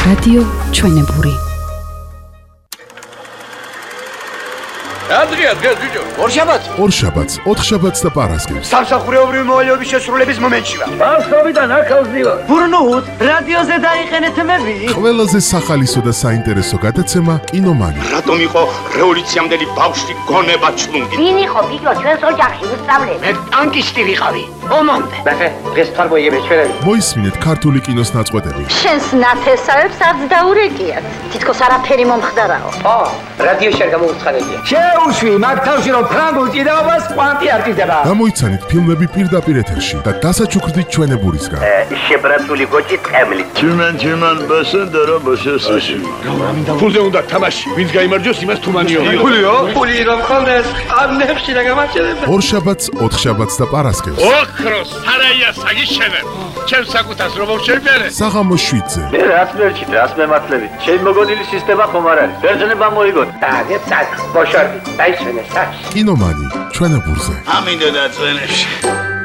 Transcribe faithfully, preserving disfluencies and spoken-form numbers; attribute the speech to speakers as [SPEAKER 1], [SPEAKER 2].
[SPEAKER 1] რადიო ჩვენებური.
[SPEAKER 2] Adria, Adria, Adria.
[SPEAKER 3] ორშაბათს.
[SPEAKER 4] ორშაბათს, ოთხშაბათს და პარასკევს.
[SPEAKER 3] სამსახურეობრივი მოვალეობის შესრულების მომენტშია.
[SPEAKER 2] ბავშვობიდან აქავს დივა.
[SPEAKER 3] ბურნუთ, რადიოზე დაიხენეთ მები.
[SPEAKER 4] ყველაზე სახალისო და საინტერესო გადაცემა კინომანი.
[SPEAKER 5] რატომ იყო რევოლუციამდელი ბავშვი გონება ჩლუნგი?
[SPEAKER 6] ვინ იყო ბიჭო ჩვენს ოჯახში უსწავლე?
[SPEAKER 3] მე ტანკისტი ვიყავი. ომამდე.
[SPEAKER 2] ნახე, დღეს თარგმნიები ჩვენები.
[SPEAKER 4] მოისმინეთ ქართული კინოს ნაწყვეტები.
[SPEAKER 6] შენს ნათესავებს არც დაურეკიათ. თითქოს არაფერი მომხდარაო.
[SPEAKER 2] ო, რადიოში არ გამოუცხადებია.
[SPEAKER 3] შეუშვი მაგ თავში რომ ფრანგულ ჭიდაობას კვანტი არ ჭიდება.
[SPEAKER 4] გამოიცანით ფილმები პირდაპირ ეთერში და დასაჩუქრდით ჩვენებურისგან.
[SPEAKER 2] შებრაცული გოჭი წემლი.
[SPEAKER 7] Tümen tümen basın dara basın saçın.
[SPEAKER 5] ფულზე უნდა თამაში, ვინც გაიმარჯვოს იმას თუმანიო.
[SPEAKER 3] ფულიო?
[SPEAKER 2] ფული რომ ხონდეს, ამნებში რა გამარჯვება.
[SPEAKER 4] ორშაბათს, ოთხშაბათს და პარასკევს.
[SPEAKER 5] ოქროს სარაია საგიშენებ. ჩემს საკუთას რომ მოვშერბერე.
[SPEAKER 4] საღამოს შვიდზე.
[SPEAKER 7] Ne rahat verçit, rahat mematlevi. Şey mogonili sistema komarari. Berjene ben moigon.
[SPEAKER 2] დაგე წაკ, ბოშორდი, დაიჩვენე საჩ.
[SPEAKER 4] კინომანი ჩვენებურზე.
[SPEAKER 5] ამინდა და წვენებში.